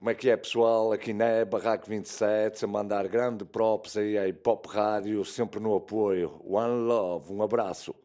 Como é que é, pessoal? Aqui na Barraco 27, a mandar grande props aí à Hip Hop Rádio, sempre no apoio. One Love, um abraço.